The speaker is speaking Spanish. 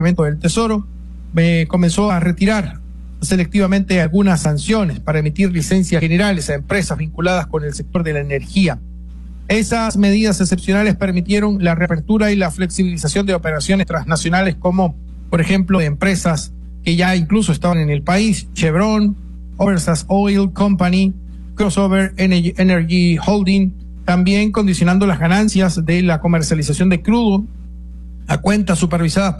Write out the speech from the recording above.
Departamento del Tesoro comenzó a retirar selectivamente algunas sanciones para emitir licencias generales a empresas vinculadas con el sector de la energía. Esas medidas excepcionales permitieron la reapertura y la flexibilización de operaciones transnacionales como, por ejemplo, de empresas que ya incluso estaban en el país: Chevron, Overseas Oil Company, Crossover Energy Holding, también condicionando las ganancias de la comercialización de crudo a cuentas supervisadas